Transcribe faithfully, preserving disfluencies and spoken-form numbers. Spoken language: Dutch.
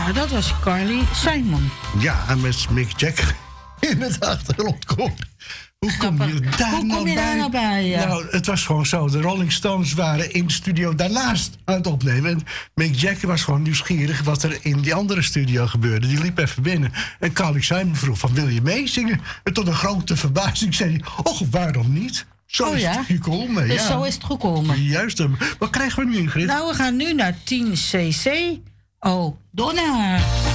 Ja, dat was Carly Simon. Ja, en met Mick Jagger in het achtergrondkoor. Hoe kom je daar, Hoe nou, kom je bij? daar nou bij? Ja. Nou, het was gewoon zo. De Rolling Stones waren in de studio daarnaast aan het opnemen. En Mick Jagger was gewoon nieuwsgierig wat er in die andere studio gebeurde. Die liep even binnen. En Carly Simon vroeg van, wil je meezingen? En tot een grote verbazing zei hij, och, waarom niet? Zo oh, is ja? het gekomen. Dus ja. zo is het gekomen. Juist. Wat krijgen we nu, Ingrid? Nou, we gaan nu naar tien C C. Oh, Donna.